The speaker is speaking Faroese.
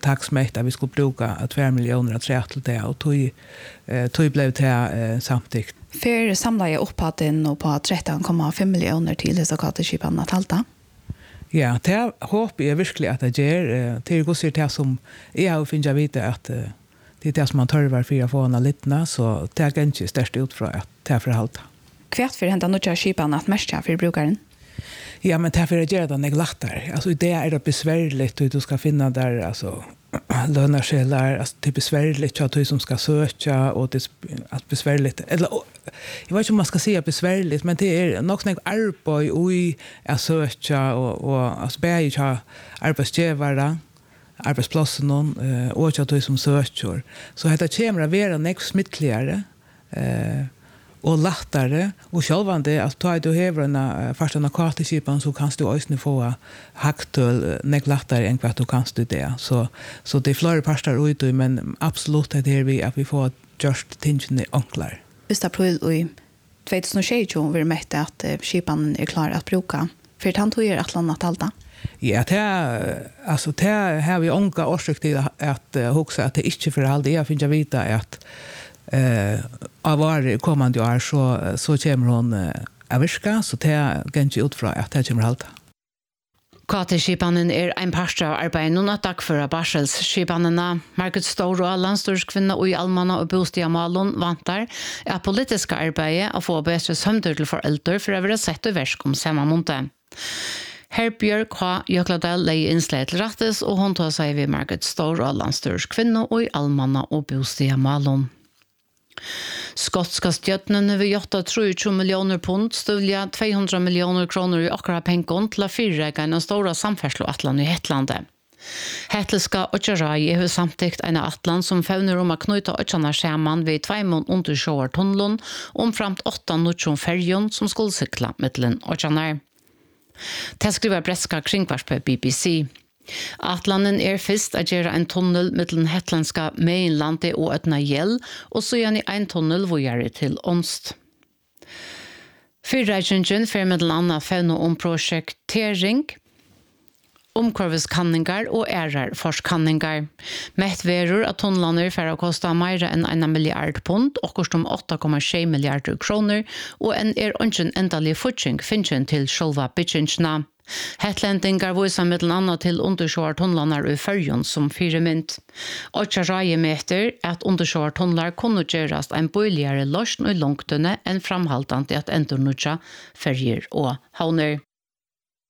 tacksmätt att vi skulle bruka 2 miljoner att träta till det och tog blev det samtidigt. För samlar jag upp att den och på 13,5 miljoner till dessa kateskipan att halta. Ja, det hoppas jag verkligen att det ger till går det som jag finner vita att det är det som man törvar för att få en liten så det är inte störst utfrån att det är för halta. Kvart för hända några skipan att märka för brukaren. Ja, men det är för att göra det lättare. Alltså det är det besvärligt och du ska finna där alltså lönnarskällar, alltså det är besvärligt att du som ska söka och det är besvärligt eller jag vet inte om man ska säga besvärligt men det är nog snägt arbete i att söka och alltså bära ju arbetsgivare arbetsplatsen och att du som söker så heter det kommer att vara nästa smittligare och lättare och självande att ta du häver en första karteskipan så kan du också få haktul lättare än vad du kan studera så det är flera pastor ut men absolut det är vi att vi får just tingen enklare. Just april i 2020 vi mätte att skipan är klar att bruka för tant hur att landa alta. Ja, det har vi onka orsak till att huxa att det inte för allt det jag finner vita att av var kommande år så kommer hon aviska så det är ganska utfra att det kommer allt. Kateskipanen en parst av arbeid noen takk for barselsskipanene. Margit Storo, landstyrskvinne og i Almanna og Bostia Malon vantar politiske arbeidet å få bedre sømter til foreldre for å være sett og versk om samme måned. Herbjørg H. Jøkladal leie innslag til rettes, og hun tar seg ved Margit Storo, landstyrskvinne og i Almanna og Bostia Malon. Skotska stjøttene over 8,3 miljoner pund stuvliga 200 miljoner kroner i akkurat pengon til å fyrrega en stora samferdsloatlan i Hetlandet. Hetleska Otjarai er samtidigt en atlan som fevner om å knyta Otjana skjerman ved 2 mån undersjåar tunnelon framt 8 nutjon ferjon som skulle sykla mittelen Otjanar. Det skriver breska kringvars på BBC. Atlanen fyrst att göra en tunnel mellan Hetlandska Mainlandet och Ötna Gjell och så gör ni en tunnel vågare till Onst. Fyrregjungen för mellan annat fevno om projektering, omkurveskanningar och forskanningar. Mätt verur att tunnlarna för att kosta mer än 1 miljard pund och kostar 8,6 miljarder kronor och en ungen endalig futching finchen till själva byggingna. Hetlendingar visar mellan annat till undersjåar tunnlarna i färjon som 4 mynt. Otjarai meter att undersjåar tunnlar kunne göras en bøyligare løsn og långtønne enn framhaltande at endurnutja färger og havner.